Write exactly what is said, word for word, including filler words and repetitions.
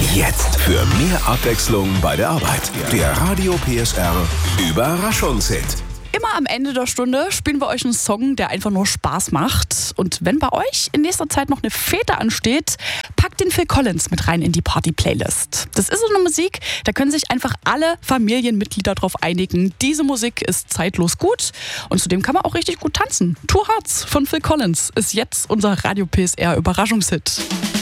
Jetzt für mehr Abwechslung bei der Arbeit. Der Radio P S R Überraschungshit. Immer am Ende der Stunde spielen wir euch einen Song, der einfach nur Spaß macht. Und wenn bei euch in nächster Zeit noch eine Fete ansteht, packt den Phil Collins mit rein in die Party-Playlist. Das ist so eine Musik, da können sich einfach alle Familienmitglieder drauf einigen. Diese Musik ist zeitlos gut und zudem kann man auch richtig gut tanzen. Two Hearts von Phil Collins ist jetzt unser Radio P S R Überraschungshit.